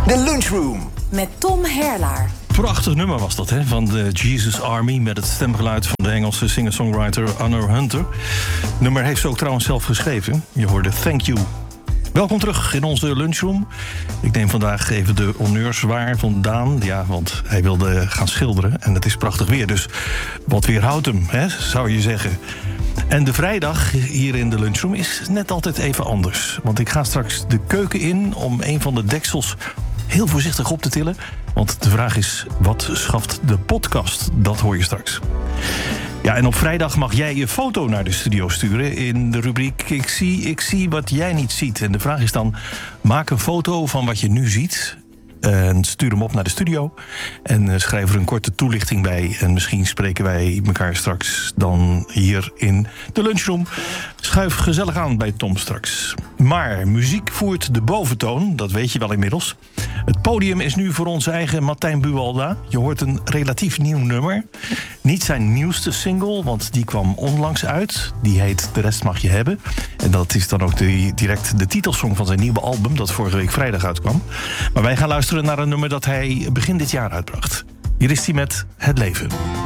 De Lunchroom. Met Tom Herlaar. Prachtig nummer was dat, hè? Van de Jesus Army met het stemgeluid van de Engelse singer-songwriter Honor Hunter. Het nummer heeft ze ook trouwens zelf geschreven. Je hoorde Thank You. Welkom terug in onze lunchroom. Ik neem vandaag even de honneurs waar van Daan. Ja, want hij wilde gaan schilderen en het is prachtig weer. Dus wat weerhoudt hem, hè, zou je zeggen. En de vrijdag hier in de lunchroom is net altijd even anders. Want ik ga straks de keuken in om een van de deksels heel voorzichtig op te tillen. Want de vraag is, wat schaft de podcast? Dat hoor je straks. Ja, en op vrijdag mag jij je foto naar de studio sturen in de rubriek Ik zie wat jij niet ziet. En de vraag is dan, maak een foto van wat je nu ziet en stuur hem op naar de studio. En schrijf er een korte toelichting bij. En misschien spreken wij elkaar straks dan hier in de lunchroom. Schuif gezellig aan bij Tom straks. Maar muziek voert de boventoon, dat weet je wel inmiddels. Het podium is nu voor onze eigen Martijn Buwalda. Je hoort een relatief nieuw nummer. Niet zijn nieuwste single, want die kwam onlangs uit. Die heet De Rest Mag Je Hebben. En dat is dan ook direct de titelsong van zijn nieuwe album, dat vorige week vrijdag uitkwam. Maar wij gaan luisteren naar een nummer dat hij begin dit jaar uitbracht. Hier is hij met Het Leven.